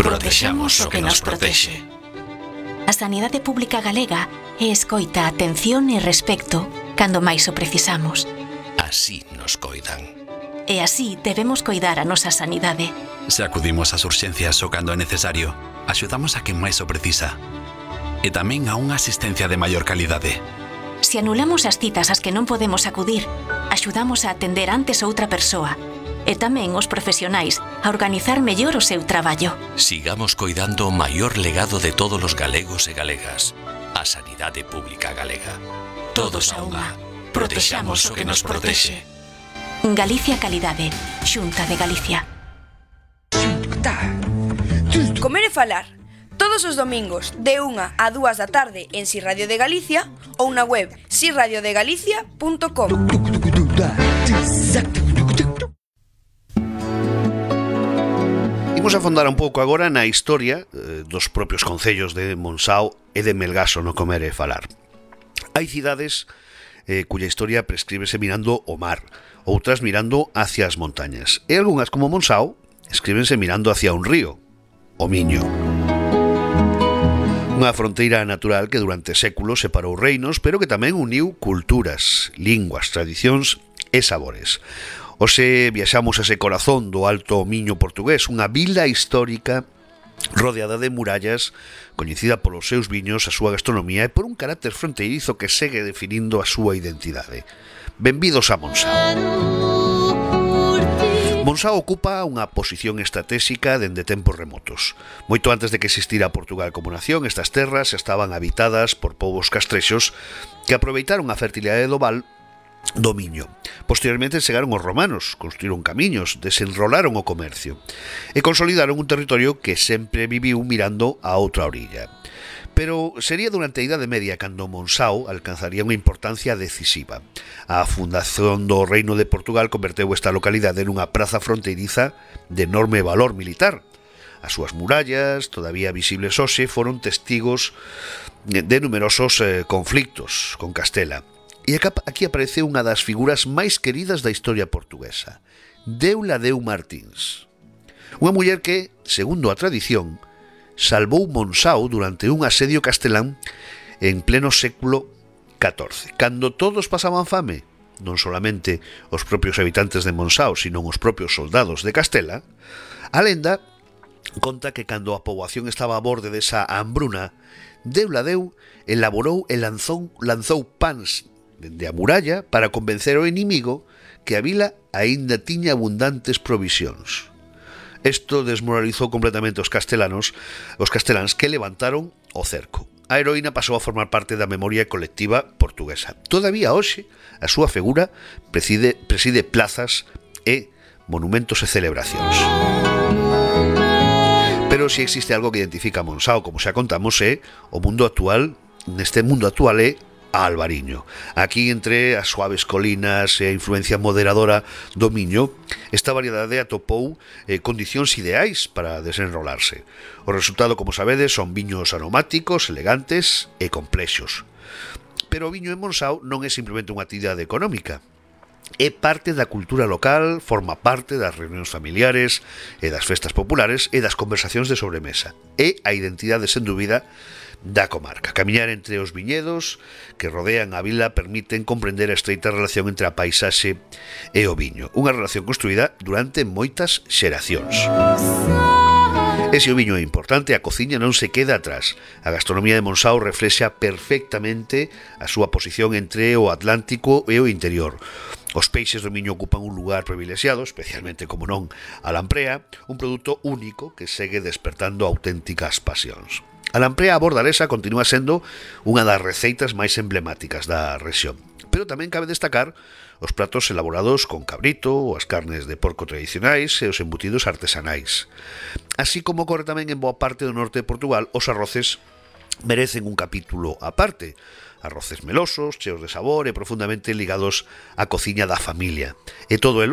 Protexamos o que nos protexe. A sanidade pública galega é escoita, atención e respecto cando máis o precisamos. Así nos coidan. E así debemos coidar a nosa sanidade. Se acudimos ás urxencias o cando é necesario, axudamos a quen máis o precisa. E tamén a unha asistencia de maior calidade. Se anulamos as citas ás que non podemos acudir, axudamos a atender antes outra persoa. E tamén os profesionais a organizar mellor o seu traballo. Sigamos coidando o maior legado de todos os galegos e galegas, a sanidade pública galega. Todos a unha. Protexamos o que nos protexe. Galicia Calidade, Xunta de Galicia. Comer e falar. Todos os domingos, de 1 a 2 da tarde en Si Radio de Galicia ou na web siradiodegalicia.com. Imos afondar un pouco agora na historia dos propios concellos de Monsáu e de Melgaso no comer e falar. Hai cidades cuya historia prescríbese mirando o mar, outras mirando hacia as montañas, e algunhas como Monsáu escríbense mirando hacia un río, o Miño. Unha fronteira natural que durante séculos separou reinos, pero que tamén uniu culturas, linguas, tradicións e sabores. Hoxe viaxamos a ese corazón do Alto Miño portugués, unha vila histórica rodeada de murallas, coñecida polos seus viños, a súa gastronomía e por un carácter fronteirizo que segue definindo a súa identidade. Benvidos a Monsáu. Monsáu ocupa unha posición estratégica dende tempos remotos. Moito antes de que existira Portugal como nación, estas terras estaban habitadas por povos castrexos que aproveitaron a fertilidade do val do Miño. Posteriormente chegaron os romanos, construíron camiños, desenrolaron o comercio e consolidaron un territorio que sempre viviu mirando a outra orilla. Pero sería durante a Idade Media cando Monsáu alcanzaría unha importancia decisiva. A fundación do Reino de Portugal converteu esta localidade nunha praza fronteiriza de enorme valor militar. As súas murallas, todavía visibles hoxe, foron testigos de numerosos conflictos con Castela. E aquí aparece unha das figuras máis queridas da historia portuguesa, Deuladeu Martins. Unha muller que, segundo a tradición, salvou Monsáu durante un asedio castelán en pleno século XIV. Cando todos pasaban fame, non solamente os propios habitantes de Monsáu, sino os propios soldados de Castela, a lenda conta que cando a poboación estaba a borde desa hambruna, Deuladeu elaborou e lanzou pans dende a muralla para convencer ao inimigo que a vila aínda tiña abundantes provisións. Isto desmoralizou completamente os casteláns que levantaron o cerco. A heroína pasou a formar parte da memoria colectiva portuguesa. Todavía hoxe, a súa figura preside plazas e monumentos e celebracións. Pero se existe algo que identifica a Monsáu, como xa contamos, é o mundo actual. Neste mundo actual é a Albariño. Aquí, entre as suaves colinas e a influencia moderadora do Miño, esta variedade atopou condicións ideais para desenrolarse. O resultado, como sabedes, son viños aromáticos, elegantes e complexos. Pero o viño en Monsáu non é simplemente unha actividade económica. É parte da cultura local, forma parte das reunións familiares e das festas populares e das conversacións de sobremesa. É a identidade, sen dúbida, da comarca. Camiñar entre os viñedos que rodean a vila permiten comprender a estreita relación entre a paisaxe e o viño. Unha relación construída durante moitas xeracións. E se o viño é importante, a cociña non se queda atrás. A gastronomía de Monsáu reflexa perfectamente a súa posición entre o Atlántico e o interior. Os peixes do Miño ocupan un lugar privilexiado, especialmente, como non, a lamprea, un produto único que segue despertando auténticas pasións. A lamprea bordalesa continúa sendo unha das receitas máis emblemáticas da rexión, pero tamén cabe destacar os pratos elaborados con cabrito, as carnes de porco tradicionais e os embutidos artesanais. Así como ocorre tamén en boa parte do norte de Portugal, os arroces merecen un capítulo aparte. Arroces melosos, cheos de sabor e profundamente ligados á cociña da familia. E todo